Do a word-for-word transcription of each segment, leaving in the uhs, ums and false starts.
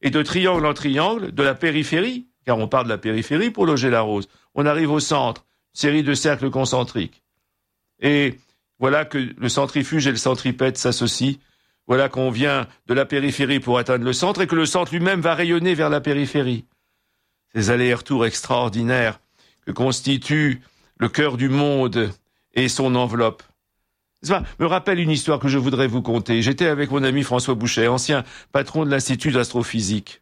Et de triangle en triangle, de la périphérie, car on part de la périphérie pour loger la rose, on arrive au centre, série de cercles concentriques. Et voilà que le centrifuge et le centripète s'associent. Voilà qu'on vient de la périphérie pour atteindre le centre et que le centre lui-même va rayonner vers la périphérie. Ces allers-retours extraordinaires que constitue le cœur du monde et son enveloppe. Ça me rappelle une histoire que je voudrais vous conter. J'étais avec mon ami François Bouchet, ancien patron de l'Institut d'astrophysique.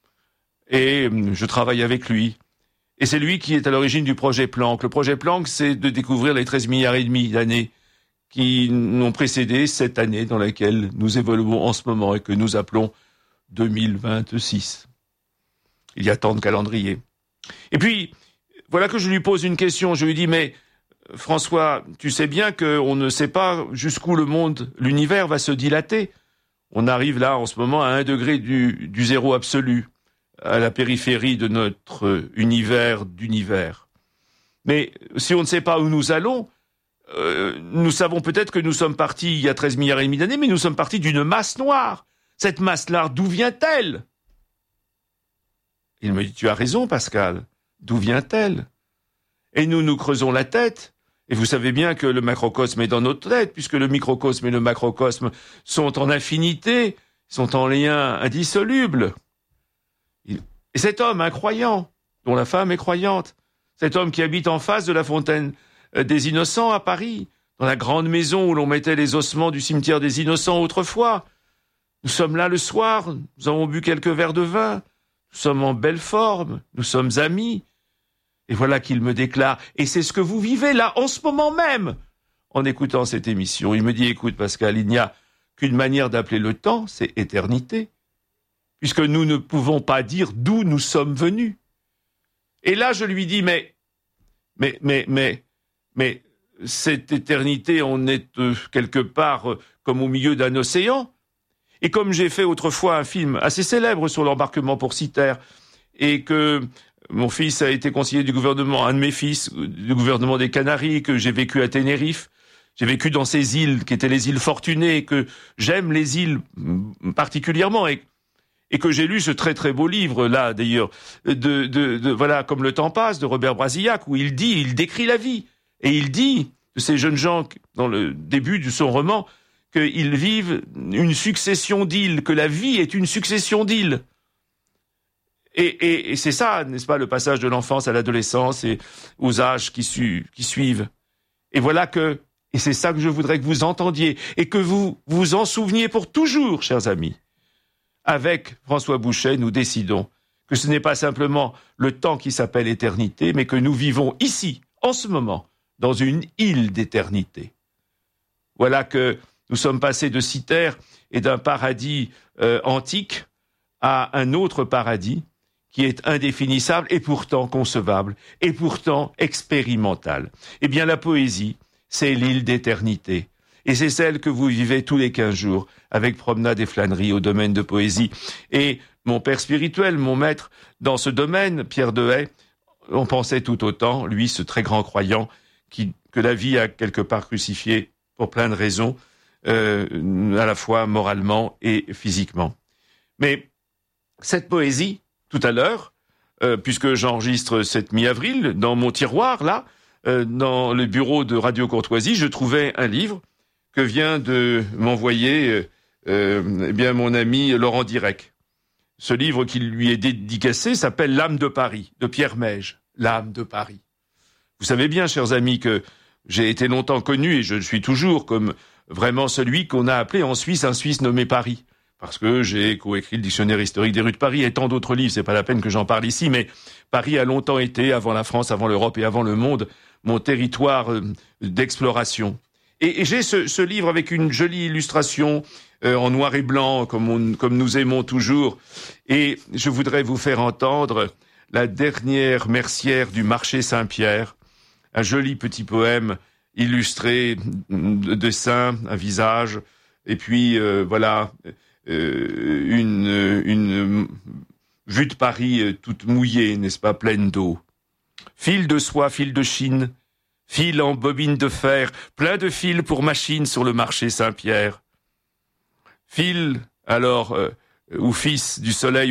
Et je travaille avec lui. Et c'est lui qui est à l'origine du projet Planck. Le projet Planck, c'est de découvrir les treize milliards et demi d'années qui n'ont précédé cette année dans laquelle nous évoluons en ce moment et que nous appelons deux mille vingt-six. Il y a tant de calendriers. Et puis, voilà que je lui pose une question. Je lui dis, mais François, tu sais bien qu'on ne sait pas jusqu'où le monde, l'univers va se dilater. On arrive là en ce moment à un degré du, du zéro absolu, à la périphérie de notre univers d'univers. Mais si on ne sait pas où nous allons, euh, nous savons peut-être que nous sommes partis il y a treize milliards et demi d'années, mais nous sommes partis d'une masse noire. Cette masse noire, d'où vient-elle ? Il me dit, tu as raison Pascal, d'où vient-elle ? Et nous nous creusons la tête. Et vous savez bien que le macrocosme est dans notre tête, puisque le microcosme et le macrocosme sont en infinité, sont en lien indissoluble. Et cet homme incroyant, dont la femme est croyante, cet homme qui habite en face de la fontaine des Innocents à Paris, dans la grande maison où l'on mettait les ossements du cimetière des Innocents autrefois, nous sommes là le soir, nous avons bu quelques verres de vin, nous sommes en belle forme, nous sommes amis. Et voilà qu'il me déclare, et c'est ce que vous vivez là, en ce moment même, en écoutant cette émission. Il me dit, écoute Pascal, il n'y a qu'une manière d'appeler le temps, c'est éternité, puisque nous ne pouvons pas dire d'où nous sommes venus. Et là, je lui dis, mais, mais, mais, mais, mais, cette éternité, on est euh, quelque part euh, comme au milieu d'un océan. Et comme j'ai fait autrefois un film assez célèbre sur l'embarquement pour Citer, et que mon fils a été conseiller du gouvernement, un de mes fils, du gouvernement des Canaries, que j'ai vécu à Tenerife. J'ai vécu dans ces îles qui étaient les îles Fortunées, que j'aime les îles particulièrement, et, et que j'ai lu ce très très beau livre là d'ailleurs, de, de, de voilà Comme le temps passe de Robert Brasillac, où il dit, il décrit la vie, et il dit de ces jeunes gens dans le début de son roman qu'ils vivent une succession d'îles, que la vie est une succession d'îles. Et, et, et c'est ça, n'est-ce pas, le passage de l'enfance à l'adolescence et aux âges qui, su, qui suivent. Et voilà que, et c'est ça que je voudrais que vous entendiez, et que vous vous en souveniez pour toujours, chers amis. Avec François Bouchet, nous décidons que ce n'est pas simplement le temps qui s'appelle éternité, mais que nous vivons ici, en ce moment, dans une île d'éternité. Voilà que nous sommes passés de Citer et d'un paradis euh, antique à un autre paradis, qui est indéfinissable et pourtant concevable, et pourtant expérimental. Eh bien, la poésie, c'est l'île d'éternité. Et c'est celle que vous vivez tous les quinze jours, avec promenade et flânerie au domaine de poésie. Et mon père spirituel, mon maître, dans ce domaine, Pierre Dehaye, on pensait tout autant, lui, ce très grand croyant, qui, que la vie a quelque part crucifié pour plein de raisons, euh, à la fois moralement et physiquement. Mais cette poésie, tout à l'heure, euh, puisque j'enregistre cette mi-avril, dans mon tiroir, là, euh, dans le bureau de Radio Courtoisie, je trouvais un livre que vient de m'envoyer euh, euh, eh bien mon ami Laurent Direc. Ce livre qui lui est dédicacé s'appelle « L'âme de Paris » de Pierre Meige. L'âme de Paris. Vous savez bien, chers amis, que j'ai été longtemps connu, et je le suis toujours, comme vraiment celui qu'on a appelé en Suisse un Suisse nommé Paris. Parce que j'ai coécrit le dictionnaire historique des rues de Paris et tant d'autres livres, c'est pas la peine que j'en parle ici, mais Paris a longtemps été, avant la France, avant l'Europe et avant le monde, mon territoire d'exploration. Et, et j'ai ce, ce livre avec une jolie illustration euh, en noir et blanc, comme, on, comme nous aimons toujours, et je voudrais vous faire entendre la dernière mercière du marché Saint-Pierre, un joli petit poème illustré de dessins, un visage, et puis euh, voilà... Euh, une, une vue de Paris euh, toute mouillée, n'est-ce pas, pleine d'eau. Fil de soie, fil de chine, fil en bobine de fer, plein de fils pour machine sur le marché Saint-Pierre. Fil, alors, euh, ou fils du soleil